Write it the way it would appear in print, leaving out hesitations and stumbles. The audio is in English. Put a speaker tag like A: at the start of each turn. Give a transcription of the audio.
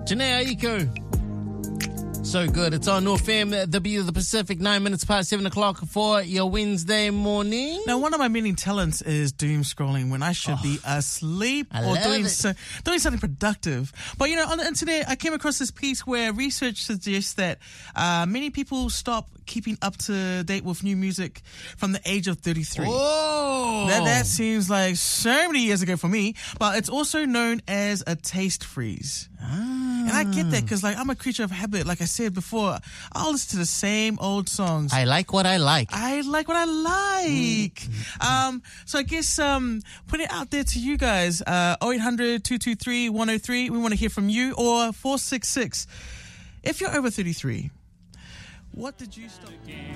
A: Janae Aiko. So good. It's on North Fam, the beat of the Pacific, 9 minutes past 7 o'clock for your Wednesday morning.
B: Now, one of my many talents is doom scrolling when I should be asleep or doing something productive. But, on the internet, I came across this piece where research suggests that many people stop keeping up to date with new music from the age of 33.
A: Whoa!
B: That seems like so many years ago for me, but it's also known as a taste freeze. And I get that because, I'm a creature of habit. Like I said before, I'll listen to the same old songs.
A: I like what I like.
B: I like what I like. So I guess put it out there to you guys. 0800 223 103. We want to hear from you. Or 466. If you're over 33, what did you stop doing?